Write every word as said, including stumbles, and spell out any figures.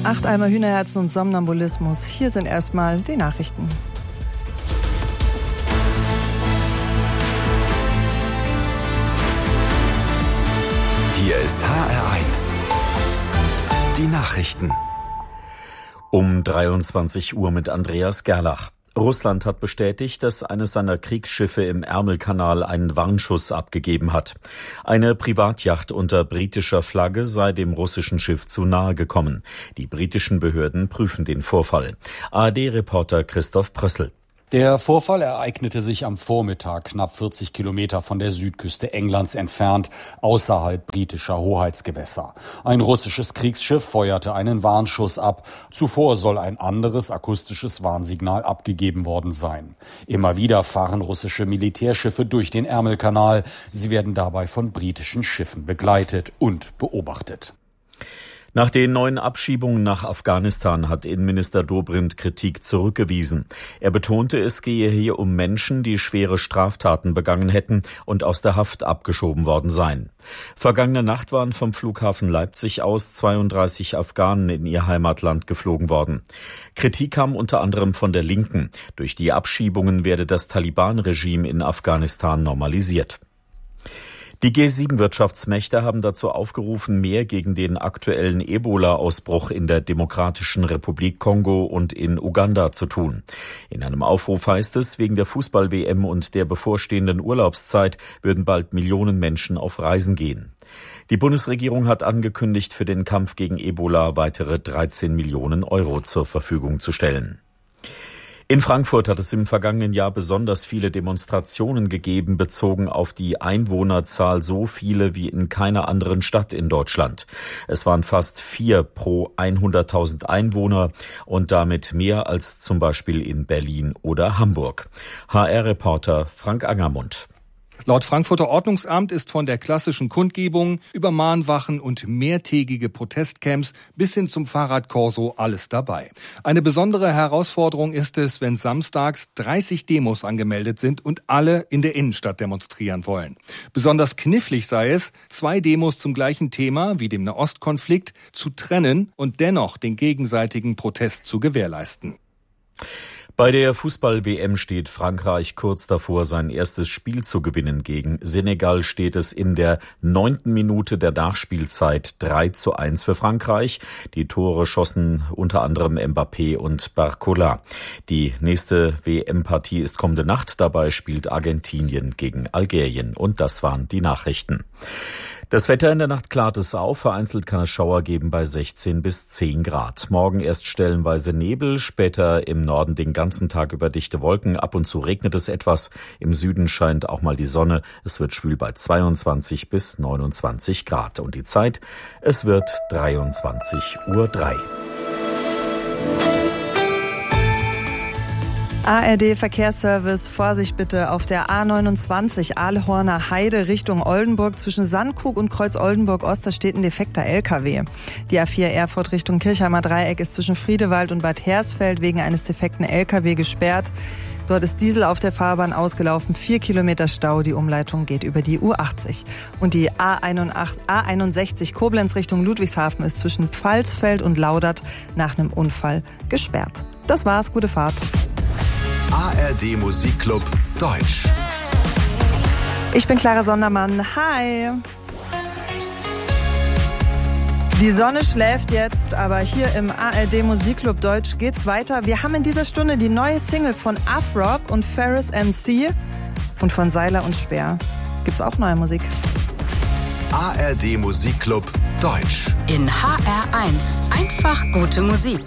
Acht Eimer Hühnerherzen und Somnambulismus. Hier sind erstmal die Nachrichten. Hier ist H R eins. Die Nachrichten. Um dreiundzwanzig Uhr mit Andreas Gerlach. Russland hat bestätigt, dass eines seiner Kriegsschiffe im Ärmelkanal einen Warnschuss abgegeben hat. Eine Privatjacht unter britischer Flagge sei dem russischen Schiff zu nahe gekommen. Die britischen Behörden prüfen den Vorfall. A R D-Reporter Christoph Prössel. Der Vorfall ereignete sich am Vormittag, knapp vierzig Kilometer von der Südküste Englands entfernt, außerhalb britischer Hoheitsgewässer. Ein russisches Kriegsschiff feuerte einen Warnschuss ab. Zuvor soll ein anderes akustisches Warnsignal abgegeben worden sein. Immer wieder fahren russische Militärschiffe durch den Ärmelkanal. Sie werden dabei von britischen Schiffen begleitet und beobachtet. Nach den neuen Abschiebungen nach Afghanistan hat Innenminister Dobrindt Kritik zurückgewiesen. Er betonte, es gehe hier um Menschen, die schwere Straftaten begangen hätten und aus der Haft abgeschoben worden seien. Vergangene Nacht waren vom Flughafen Leipzig aus zweiunddreißig Afghanen in ihr Heimatland geflogen worden. Kritik kam unter anderem von der Linken. Durch die Abschiebungen werde das Taliban-Regime in Afghanistan normalisiert. Die G sieben Wirtschaftsmächte haben dazu aufgerufen, mehr gegen den aktuellen Ebola-Ausbruch in der Demokratischen Republik Kongo und in Uganda zu tun. In einem Aufruf heißt es, wegen der Fußball-W M und der bevorstehenden Urlaubszeit würden bald Millionen Menschen auf Reisen gehen. Die Bundesregierung hat angekündigt, für den Kampf gegen Ebola weitere dreizehn Millionen Euro zur Verfügung zu stellen. In Frankfurt hat es im vergangenen Jahr besonders viele Demonstrationen gegeben, bezogen auf die Einwohnerzahl, so viele wie in keiner anderen Stadt in Deutschland. Es waren fast vier pro hunderttausend Einwohner und damit mehr als zum Beispiel in Berlin oder Hamburg. H R-Reporter Frank Angermund. Laut Frankfurter Ordnungsamt ist von der klassischen Kundgebung über Mahnwachen und mehrtägige Protestcamps bis hin zum Fahrradkorso alles dabei. Eine besondere Herausforderung ist es, wenn samstags dreißig Demos angemeldet sind und alle in der Innenstadt demonstrieren wollen. Besonders knifflig sei es, zwei Demos zum gleichen Thema wie dem Nahostkonflikt zu trennen und dennoch den gegenseitigen Protest zu gewährleisten. Bei der Fußball-W M steht Frankreich kurz davor, sein erstes Spiel zu gewinnen. Gegen Senegal steht es in der neunten Minute der Nachspielzeit drei zu eins für Frankreich. Die Tore schossen unter anderem Mbappé und Barcola. Die nächste W M-Partie ist kommende Nacht. Dabei spielt Argentinien gegen Algerien. Und das waren die Nachrichten. Das Wetter in der Nacht klart es auf, vereinzelt kann es Schauer geben bei sechzehn bis zehn Grad. Morgen erst stellenweise Nebel, später im Norden den ganzen Tag über dichte Wolken. Ab und zu regnet es etwas, im Süden scheint auch mal die Sonne. Es wird schwül bei zweiundzwanzig bis neunundzwanzig Grad. Und die Zeit, es wird dreiundzwanzig Uhr drei. A R D-Verkehrsservice, Vorsicht bitte auf der A neunundzwanzig Aalhorner Heide Richtung Oldenburg. Zwischen Sandkrug und Kreuz Oldenburg-Ost, da steht ein defekter L K W. Die A vier Erfurt Richtung Kirchheimer Dreieck ist zwischen Friedewald und Bad Hersfeld wegen eines defekten L K W gesperrt. Dort ist Diesel auf der Fahrbahn ausgelaufen, vier Kilometer Stau. Die Umleitung geht über die U achtzig. Und die A einundsechzig Koblenz Richtung Ludwigshafen ist zwischen Pfalzfeld und Laudert nach einem Unfall gesperrt. Das war's, gute Fahrt. A R D Musikclub Deutsch. Ich bin Clara Sondermann. Hi. Die Sonne schläft jetzt, aber hier im A R D Musikclub Deutsch geht's weiter. Wir haben in dieser Stunde die neue Single von Afrob und Ferris M C und von Seiler und Speer. Gibt's auch neue Musik. A R D Musikclub Deutsch. In H R eins. Einfach gute Musik.